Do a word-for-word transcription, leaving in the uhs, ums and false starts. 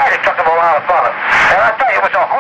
really took them a lot of fun. And I tell you, it was a